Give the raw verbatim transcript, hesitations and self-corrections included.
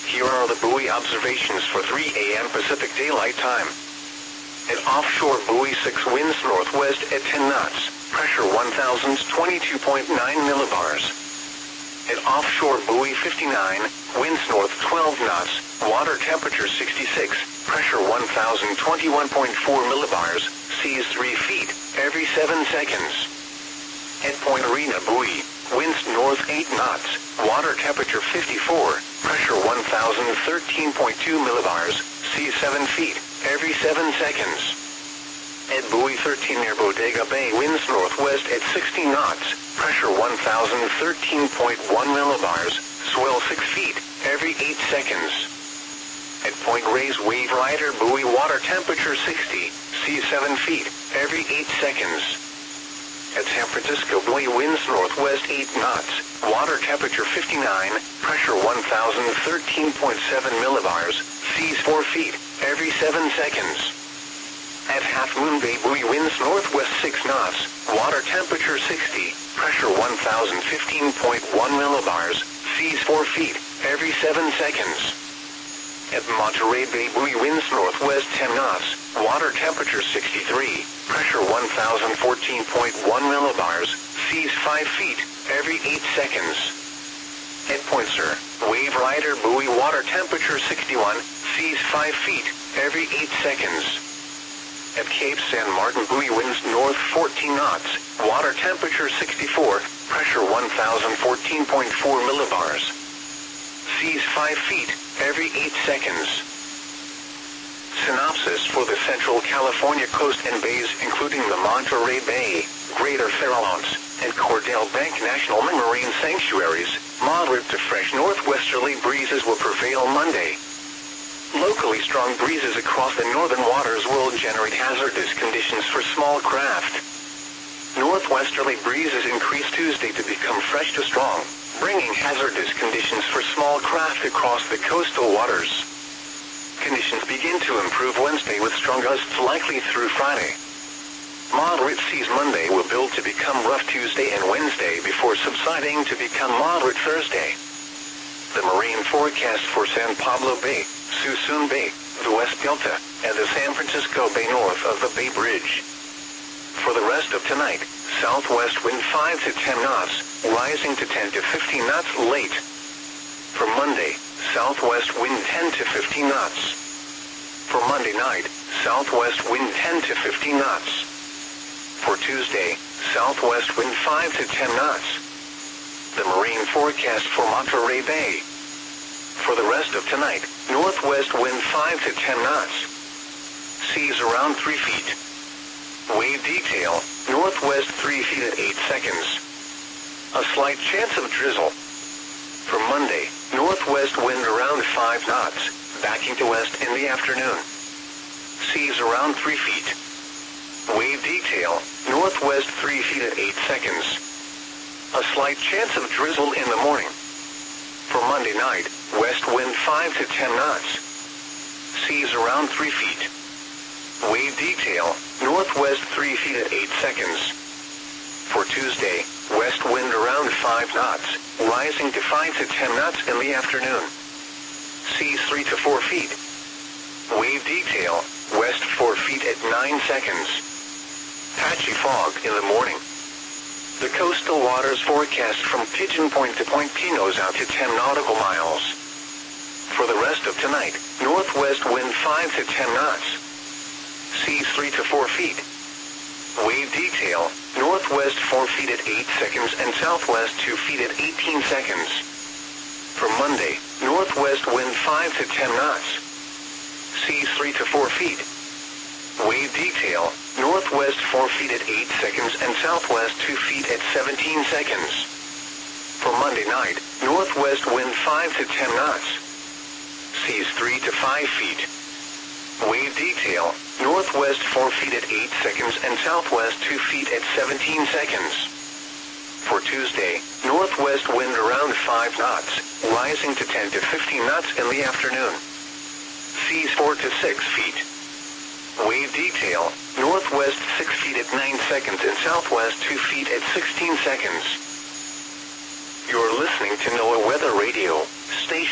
Here are the buoy observations for three a m Pacific Daylight Time. At offshore buoy six, winds northwest at ten knots, pressure one thousand twenty-two point nine millibars. At offshore buoy fifty-nine, winds north twelve knots, water temperature sixty-six, pressure one thousand twenty-one point four millibars, seas three feet, every seven seconds. At Point Arena buoy, winds north eight knots, water temperature fifty-four, pressure one thousand thirteen point two millibars, seas seven feet, every seven seconds. At buoy thirteen near Bodega Bay, winds northwest at sixty knots, pressure one thousand thirteen point one millibars, swell six feet, every eight seconds. At Point Reyes Wave Rider buoy, water temperature sixty, seas seven feet, every eight seconds. At San Francisco buoy, winds northwest eight knots, water temperature fifty-nine, pressure one thousand thirteen point seven millibars, seas four feet, every seven seconds. At Half Moon Bay buoy, winds northwest six knots, water temperature sixty, pressure one thousand fifteen point one millibars, seas four feet, every seven seconds. At Monterey Bay buoy, winds northwest ten knots, water temperature sixty-three, pressure one thousand fourteen point one millibars, seas five feet, every eight seconds. At Point Sur, Wave Rider buoy, water temperature sixty-one, seas five feet, every eight seconds. At Cape San Martin buoy, winds north fourteen knots, water temperature sixty-four, pressure one thousand fourteen point four millibars, seas five feet, every eight seconds. Synopsis for the Central California coast and bays, including the Monterey Bay, Greater Farallones, and Cordell Bank National Marine Sanctuaries. Moderate to fresh northwesterly breezes will prevail Monday. Locally strong breezes across the northern waters will generate hazardous conditions for small craft. Northwesterly breezes increase Tuesday to become fresh to strong, bringing hazardous conditions for small craft across the coastal waters. Conditions begin to improve Wednesday with strong gusts likely through Friday. Moderate seas Monday will build to become rough Tuesday and Wednesday before subsiding to become moderate Thursday. The marine forecast for San Pablo Bay, Suisun Bay, the West Delta, and the San Francisco Bay north of the Bay Bridge. For the rest of tonight, southwest wind five to ten knots, rising to ten to fifteen knots late. For Monday, southwest wind ten to fifteen knots. For Monday night, southwest wind ten to fifteen knots. For Tuesday, southwest wind five to ten knots. The marine forecast for Monterey Bay. For the rest of tonight, northwest wind five to ten knots. Seas around three feet. Wave detail, northwest three feet at eight seconds. A slight chance of drizzle. For Monday, northwest wind around five knots, backing to west in the afternoon. Seas around three feet. Wave detail, northwest three feet at eight seconds. A slight chance of drizzle in the morning. For Monday night, west wind five to ten knots. Seas around three feet. Wave detail, northwest three feet at eight seconds. For Tuesday, west wind around five knots, rising to five to ten knots in the afternoon. Seas three to four feet. Wave detail, west four feet at nine seconds. Patchy fog in the morning. The coastal waters forecast from Pigeon Point to Point Pinos out to ten nautical miles. For the rest of tonight, northwest wind five to ten knots. Seas three to four feet. Wave detail, northwest four feet at eight seconds and southwest two feet at eighteen seconds. For Monday, northwest wind five to ten knots. Seas three to four feet. Wave detail, northwest four feet at eight seconds and southwest two feet at seventeen seconds. For Monday night, northwest wind five to ten knots. Seas three to five feet. Wave detail, northwest four feet at eight seconds and southwest two feet at seventeen seconds. For Tuesday, northwest wind around five knots, rising to ten to fifteen knots in the afternoon. Seas four to six feet. Wave detail, northwest six feet at nine seconds and southwest two feet at sixteen seconds. You're listening to NOAA Weather Radio. Station